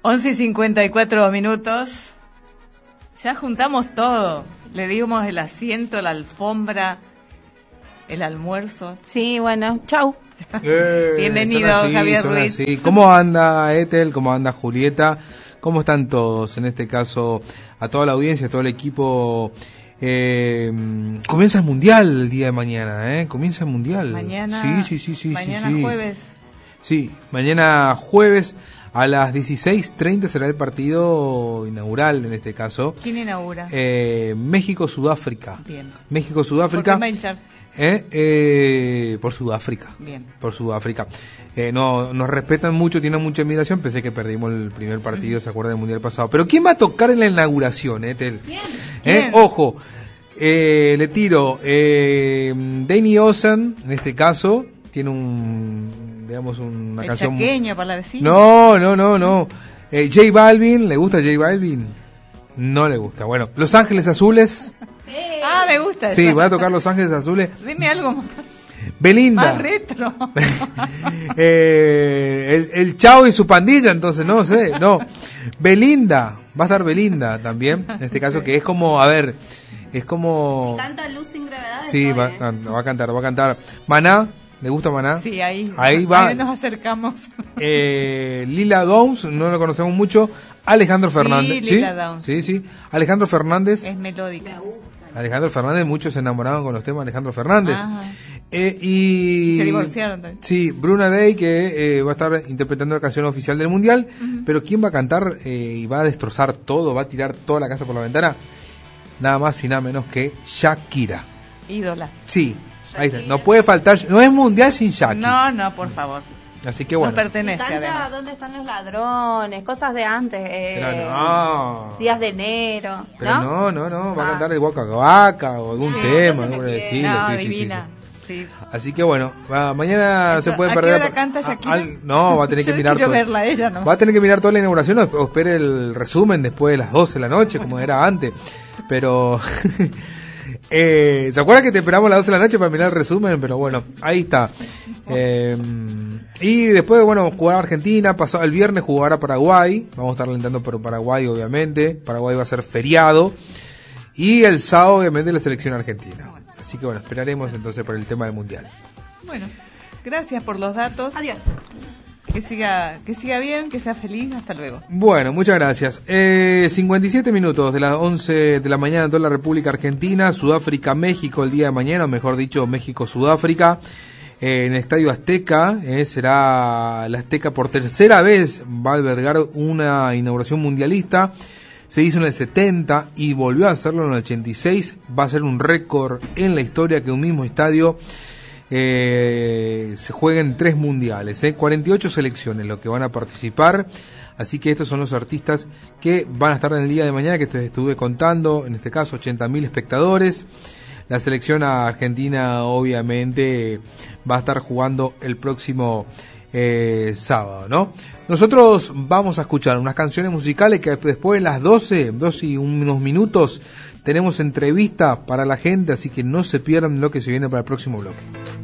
11:54. Ya juntamos todo. Le dimos el asiento, la alfombra, el almuerzo. Sí, bueno, chau. Bienvenido, Javier Ruiz. Así. ¿Cómo anda Ethel? ¿Cómo anda Julieta? ¿Cómo están todos? En este caso, a toda la audiencia, a todo el equipo. Comienza el Mundial el día de mañana, Comienza el Mundial. Mañana. Sí. Mañana jueves. Sí, mañana jueves a las 16:30 será el partido inaugural en este caso. ¿Quién inaugura? México-Sudáfrica. Bien. México-Sudáfrica. ¿Por qué va a hinchar? Por Sudáfrica. Bien. Por Sudáfrica. No, nos respetan mucho, tienen mucha admiración. Pensé que perdimos el primer partido, ¿se acuerdan del Mundial pasado? Pero ¿quién va a tocar en la inauguración, Ethel? ¿Quién? Ojo, le tiro. Danny Ocean, en este caso, tiene una ¿El canción. chaqueño para la vecina? No. J Balvin, ¿le gusta J Balvin? No le gusta. Bueno, Los Ángeles Azules. Me gusta. Sí, esa. va a tocar Los Ángeles Azules. Dime algo más. Belinda. Más retro. El Chao y su pandilla, entonces, no sé, no. Belinda, va a estar Belinda también, en este caso, que es como, es como... Si canta Luz sin gravedad. Sí, va a cantar. Maná, ¿le gusta Maná? Sí, ahí va. Ahí nos acercamos. Lila Downs, no lo conocemos mucho. Alejandro Fernández. Lila Downs. Sí. Alejandro Fernández. Es melódica. Alejandro Fernández, muchos se enamoraron con los temas de Alejandro Fernández. Y se divorciaron también. Sí, Bruna Day, que va a estar interpretando la canción oficial del Mundial. Pero ¿quién va a cantar y va a destrozar todo, va a tirar toda la casa por la ventana? Nada más y nada menos que Shakira. Ídola. Sí, ahí está. No puede faltar, no es Mundial sin Shakira. No, por favor. Así que bueno. No pertenece, Canta además. ¿Dónde están los ladrones? Cosas de antes. Pero no. Días de enero. Pero no, va a cantar el Waka Waka o algún tema, algo por el estilo. No, sí, divina. Sí. Así que bueno, mañana se puede ¿A perder. qué hora canta Shakira? No, va a tener que mirar quiero verla ella, ¿no? Va a tener que mirar toda la inauguración o espere el resumen después de las 12 de la noche, como era antes. Pero ¿se acuerdan que te esperamos a las 12 de la noche para mirar el resumen? Pero bueno, ahí está. Y después, bueno, jugará Argentina, el viernes jugará Paraguay, vamos a estar alentando por Paraguay, obviamente. Paraguay va a ser feriado. Y el sábado, obviamente, la selección argentina. Así que bueno, esperaremos entonces por el tema del Mundial. Bueno, gracias por los datos. Adiós. Que siga bien, que sea feliz. Hasta luego. Bueno, muchas gracias. 57 minutos de las 11 de la mañana en toda la República Argentina. Sudáfrica-México el día de mañana, o mejor dicho, México-Sudáfrica. En el Estadio Azteca, será la Azteca por tercera vez, va a albergar una inauguración mundialista. Se hizo en el 70 y volvió a hacerlo en el 86. Va a ser un récord en la historia que un mismo estadio se juegue en 3 mundiales. 48 selecciones lo que van a participar. Así que estos son los artistas que van a estar en el día de mañana, que te estuve contando. En este caso, 80.000 espectadores. La selección argentina obviamente va a estar jugando el próximo sábado, ¿no? Nosotros vamos a escuchar unas canciones musicales que después de las 12 y unos minutos tenemos entrevista para la gente, así que no se pierdan lo que se viene para el próximo bloque.